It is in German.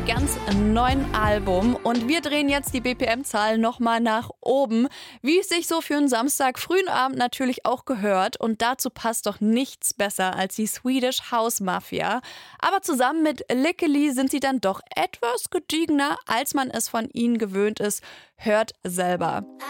ganz neuen Album und wir drehen jetzt die BPM-Zahl nochmal nach oben, wie es sich so für einen Samstag frühen Abend natürlich auch gehört. Und dazu passt doch nichts besser als die Swedish House Mafia. Aber zusammen mit Lickely sind sie dann doch etwas gediegener, als man es von ihnen gewöhnt ist. Hört selber.